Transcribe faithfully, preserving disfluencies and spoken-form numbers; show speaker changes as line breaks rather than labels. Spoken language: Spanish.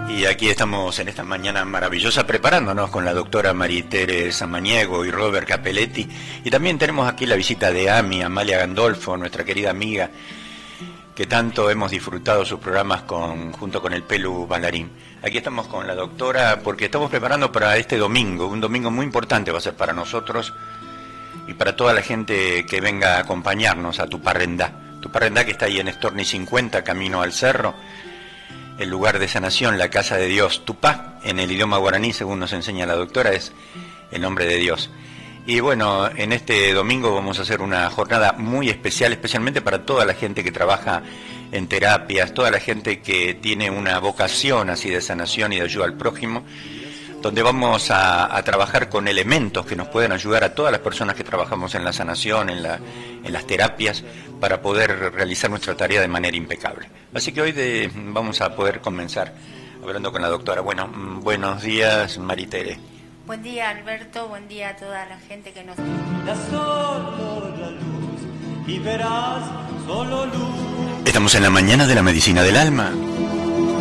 Y aquí estamos en esta mañana maravillosa preparándonos con la doctora Maritere Samaniego y Robert Capelletti. Y también tenemos aquí la visita de Ami, Amalia Gandolfo, nuestra querida amiga, que tanto hemos disfrutado sus programas con, junto con el Pelu Bailarín. Aquí estamos con la doctora porque estamos preparando para este domingo, un domingo muy importante va a ser para nosotros y para toda la gente que venga a acompañarnos a Tuparrendá. Tuparrendá, que está ahí en Storni cincuenta, camino al cerro, el lugar de sanación, la casa de Dios. Tupá, en el idioma guaraní, según nos enseña la doctora, es el nombre de Dios. Y bueno, en este domingo vamos a hacer una jornada muy especial, especialmente para toda la gente que trabaja en terapias, toda la gente que tiene una vocación así de sanación y de ayuda al prójimo, donde vamos a, a trabajar con elementos que nos pueden ayudar a todas las personas que trabajamos en la sanación, en, la, en las terapias, para poder realizar nuestra tarea de manera impecable. Así que hoy de, vamos a poder comenzar hablando con la doctora. Bueno, buenos días, Maritere.
Buen día, Alberto, buen día a toda la gente que nos...
Da solo la luz y verás solo luz.
Estamos en la mañana de la medicina del alma